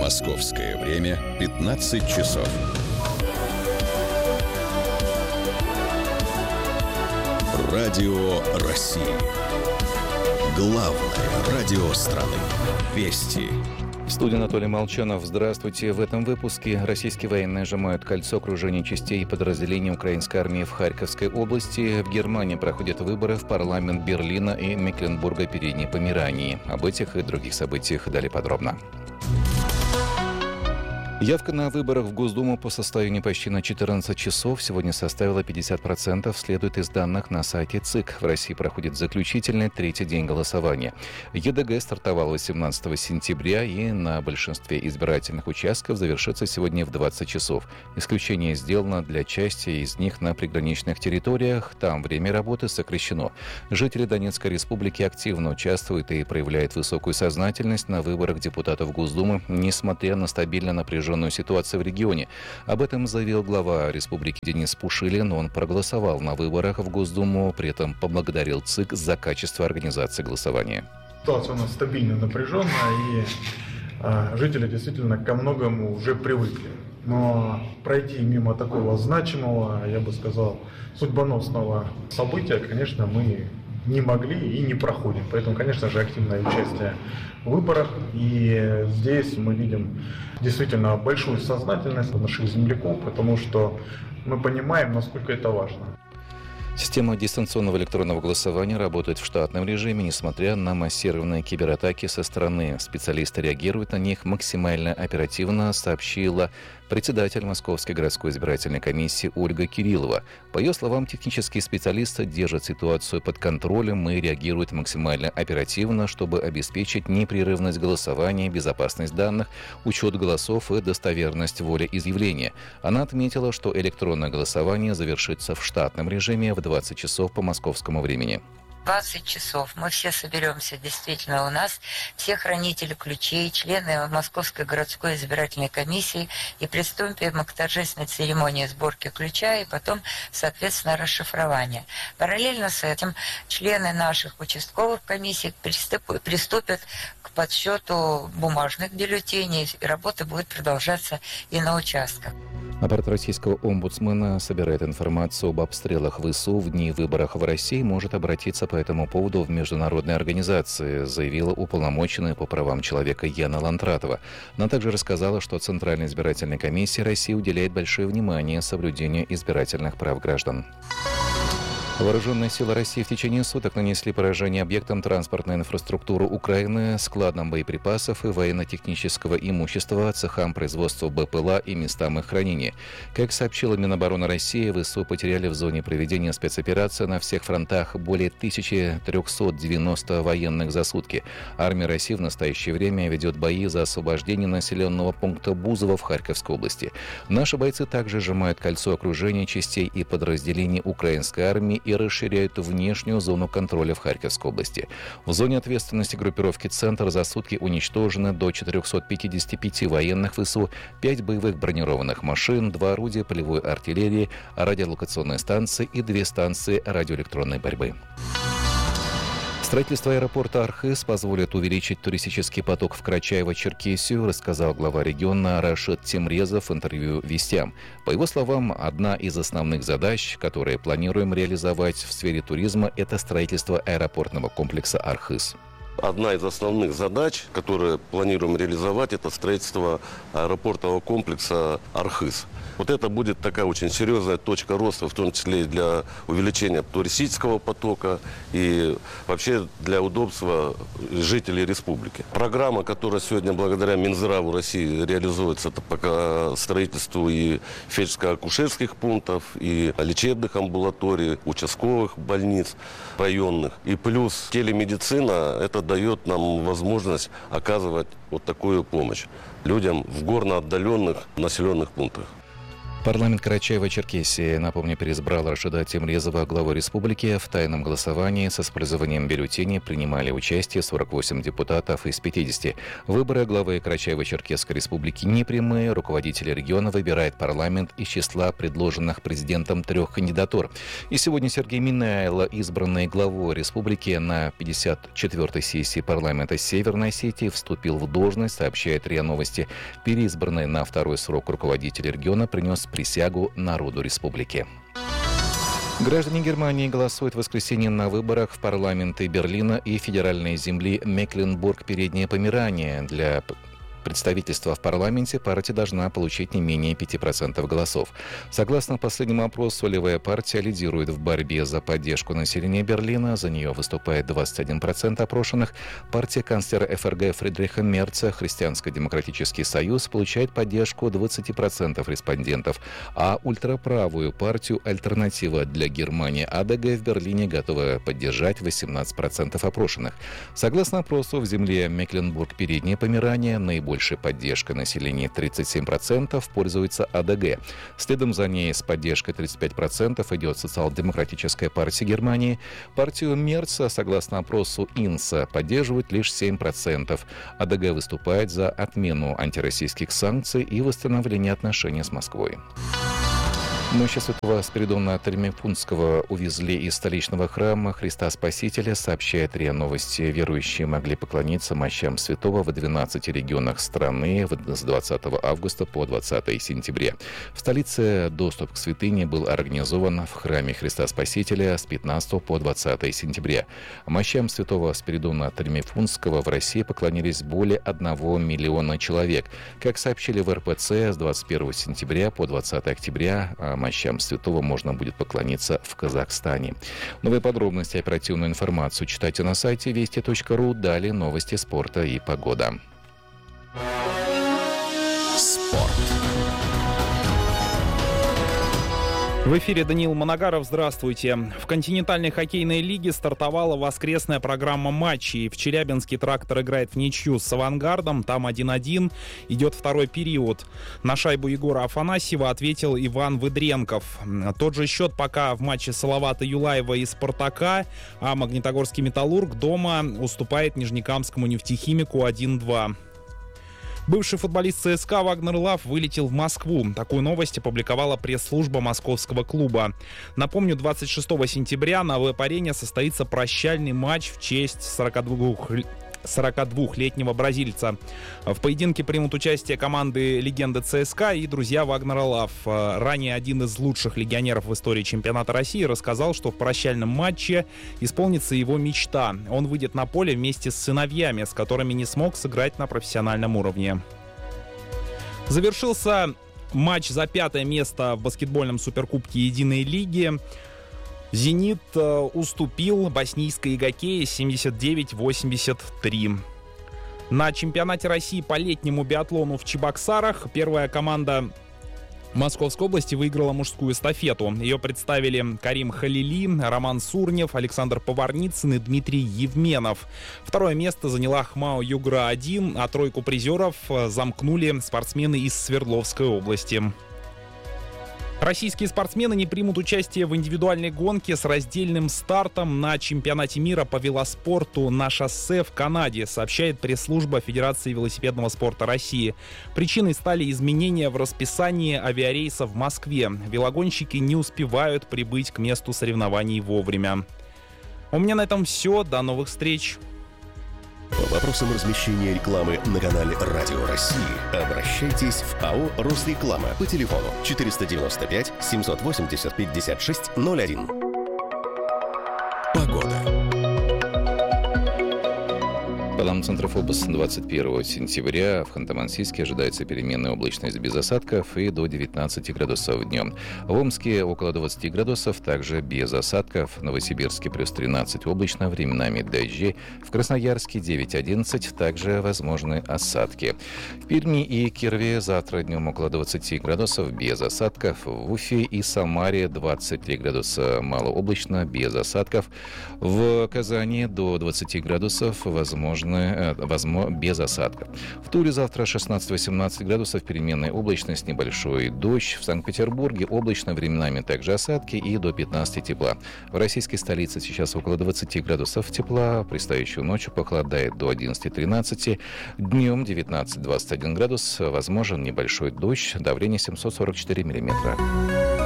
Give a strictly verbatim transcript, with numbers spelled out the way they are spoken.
Московское время пятнадцать часов. Радио России. Главное радио страны. Вести. В студии Анатолий Молчанов. Здравствуйте. В этом выпуске российские военные сжимают кольцо окружения частей и подразделений украинской армии в Харьковской области. В Германии проходят выборы в парламент Берлина и Мекленбурга Передней Померании. Об этих и других событиях далее подробно. Явка на выборах в Госдуму по состоянию почти на четырнадцать часов сегодня составила пятьдесят процентов, следует из данных на сайте ЦИК. В России проходит заключительный третий день голосования. ЕДГ стартовал восемнадцатого сентября и на большинстве избирательных участков завершится сегодня в двадцать часов. Исключение сделано для части из них на приграничных территориях. Там время работы сокращено. Жители Донецкой республики активно участвуют и проявляют высокую сознательность на выборах депутатов Госдумы, несмотря на стабильно напряженную ситуацию в регионе. Об этом заявил глава республики Денис Пушилин. Он проголосовал на выборах в Госдуму, при этом поблагодарил ЦИК за качество организации голосования. Ситуация у нас стабильная, напряженная, и э, жители действительно ко многому уже привыкли. Но пройти мимо такого значимого, я бы сказал, судьбоносного события, конечно, мы не могли и не проходим. Поэтому, конечно же, активное участие в выборах. И здесь мы видим действительно большую сознательность наших земляков, потому что мы понимаем, насколько это важно. Система дистанционного электронного голосования работает в штатном режиме, несмотря на массированные кибератаки со стороны. Специалисты реагируют на них максимально оперативно, сообщила председатель Московской городской избирательной комиссии Ольга Кириллова. По ее словам, технические специалисты держат ситуацию под контролем и реагируют максимально оперативно, чтобы обеспечить непрерывность голосования, безопасность данных, учет голосов и достоверность волеизъявления. Она отметила, что электронное голосование завершится в штатном режиме в двадцать часов по московскому времени. двадцать часов мы все соберемся, действительно, у нас все хранители ключей, члены Московской городской избирательной комиссии, и приступим к торжественной церемонии сборки ключа и потом, соответственно, расшифрования. Параллельно с этим члены наших участковых комиссий приступят к подсчету бумажных бюллетеней, и работа будет продолжаться и на участках. Аппарат российского омбудсмена собирает информацию об обстрелах ВСУ в дни выборов в России, может обратиться по этому поводу в международные организации, заявила уполномоченная по правам человека Яна Лантратова. Она также рассказала, что Центральная избирательная комиссия России уделяет большое внимание соблюдению избирательных прав граждан. Вооруженные силы России в течение суток нанесли поражение объектам транспортной инфраструктуры Украины, складам боеприпасов и военно-технического имущества, цехам производства БПЛА и местам их хранения. Как сообщила Минобороны России, ВСУ потеряли в зоне проведения спецоперации на всех фронтах более тысяча триста девяносто военных за сутки. Армия России в настоящее время ведет бои за освобождение населенного пункта Бузово в Харьковской области. Наши бойцы также сжимают кольцо окружения частей и подразделений украинской армии и расширяют внешнюю зону контроля в Харьковской области. В зоне ответственности группировки «Центр» за сутки уничтожено до четырехсот пятидесяти пяти военных ВСУ, пять боевых бронированных машин, два орудия полевой артиллерии, радиолокационные станции и две станции радиоэлектронной борьбы. Строительство аэропорта Архыз позволит увеличить туристический поток в Карачаево-Черкесию, рассказал глава региона Рашид Темрезов в интервью «Вестям». По его словам, одна из основных задач, которые планируем реализовать в сфере туризма, это строительство аэропортного комплекса Архыз. Одна из основных задач, которые планируем реализовать, это строительство аэропортового комплекса Архыз. Вот это будет такая очень серьезная точка роста, в том числе и для увеличения туристического потока и вообще для удобства жителей республики. Программа, которая сегодня благодаря Минздраву России реализуется, это пока строительству и фельдшерско-акушерских пунктов, и лечебных амбулаторий, участковых больниц районных. И плюс телемедицина, это дает нам возможность оказывать вот такую помощь людям в горно отдаленных населенных пунктах. Парламент Карачаево-Черкесии, напомню, переизбрал Рашида Темрезова главой республики. В тайном голосовании с использованием бюллетеней принимали участие сорок восемь депутатов из пятидесяти. Выборы главы Карачаево-Черкесской республики непрямые. Руководитель региона выбирает парламент из числа предложенных президентом трех кандидатур. И сегодня Сергей Минайло, избранный главой республики на пятьдесят четвёртой сессии парламента Северной Осетии, вступил в должность, сообщает РИА Новости. Переизбранный на второй срок руководитель региона принес присягу народу республики. Граждане Германии голосуют в воскресенье на выборах в парламенты Берлина и федеральной земли Мекленбург-Переднее Померания. Для представительства в парламенте партия должна получить не менее пяти процентов голосов. Согласно последнему опросу, левая партия лидирует в борьбе за поддержку населения Берлина. За нее выступает двадцать один процент опрошенных. Партия канцлера ФРГ Фридриха Мерца, Христианско-демократический союз, получает поддержку двадцати процентов респондентов. А ультраправую партию «Альтернатива для Германии» АДГ в Берлине готова поддержать восемнадцать процентов опрошенных. Согласно опросу, в земле Мекленбург-Переднее Померания наибольшей поддержкой населения тридцать семь процентов пользуется АДГ. Следом за ней с поддержкой тридцать пять процентов идет Социал-демократическая партия Германии. Партию Мерца, согласно опросу Инса, поддерживает лишь семь процентов. АДГ выступает за отмену антироссийских санкций и восстановление отношений с Москвой. Мы сейчас этого Спиридона Тельмепунского увезли из столичного храма Христа Спасителя, сообщает РИА Новости. Верующие могли поклониться мощам святого в двенадцати регионах страны с двадцатого августа по двадцатое сентября. В столице доступ к святыне был организован в храме Христа Спасителя с пятнадцатого по двадцатое сентября. Мощам святого Спиридона Тельмепунского в России поклонились более одного миллиона человек. Как сообщили в эр пэ цэ, с двадцать первого сентября по двадцатое октября мощам святого можно будет поклониться в Казахстане. Новые подробности и оперативную информацию читайте на сайте вести точка ру. Далее новости спорта и погода. Спорт. В эфире Даниил Моногаров. Здравствуйте. В континентальной хоккейной лиге стартовала воскресная программа матчей. В Челябинске «Трактор» играет в ничью с «Авангардом». Там один-один. Идет второй период. На шайбу Егора Афанасьева ответил Иван Выдренков. Тот же счет пока в матче Салавата Юлаева и «Спартака», а Магнитогорский «Металлург» дома уступает Нижнекамскому «Нефтехимику» один-два. Бывший футболист ЦСКА Вагнер Лав вылетел в Москву. Такую новость опубликовала пресс-служба московского клуба. Напомню, двадцать шестого сентября на веб-арене состоится прощальный матч в честь сорокадвухлетнего бразильца. В поединке примут участие команды легенды ЦСКА и друзья Вагнера Лав. Ранее один из лучших легионеров в истории чемпионата России рассказал, что в прощальном матче исполнится его мечта. Он выйдет на поле вместе с сыновьями, с которыми не смог сыграть на профессиональном уровне. Завершился матч за пятое место в баскетбольном суперкубке Единой лиги. «Зенит» уступил боснийской «Игокее» семьдесят девять восемьдесят три. На чемпионате России по летнему биатлону в Чебоксарах первая команда Московской области выиграла мужскую эстафету. Ее представили Карим Халили, Роман Сурнев, Александр Поварницын и Дмитрий Евменов. Второе место заняла ХМАО Югра-один, а тройку призеров замкнули спортсмены из Свердловской области. Российские спортсмены не примут участие в индивидуальной гонке с раздельным стартом на чемпионате мира по велоспорту на шоссе в Канаде, сообщает пресс-служба Федерации велосипедного спорта России. Причиной стали изменения в расписании авиарейсов в Москве. Велогонщики не успевают прибыть к месту соревнований вовремя. У меня на этом все. До новых встреч. По вопросам размещения рекламы на канале «Радио России» обращайтесь в АО «Росреклама» по телефону четыреста девяносто пять семьсот восемьдесят пятьдесят шесть ноль один. Погода. По данным Центра ФОБОС, двадцать первого сентября в Ханты-Мансийске ожидается переменная облачность без осадков и до девятнадцати градусов днем. В Омске около двадцати градусов, также без осадков. В Новосибирске плюс тринадцать облачно, временами дожди. В Красноярске девять-одиннадцать, также возможны осадки. В Перми и Кирове завтра днем около двадцати градусов, без осадков. В Уфе и Самаре двадцать три градуса, малооблачно, без осадков. В Казани до двадцати градусов, возможно возможно, возможно, без осадка. В Туле завтра шестнадцать-восемнадцать градусов, переменная облачность, небольшой дождь. В Санкт-Петербурге облачно, временами также осадки и до пятнадцати тепла. В российской столице сейчас около двадцати градусов тепла, предстоящую ночью похолодает до одиннадцати-тринадцати. Днем девятнадцать-двадцать один градус, возможен небольшой дождь, давление семьсот сорок четыре миллиметра.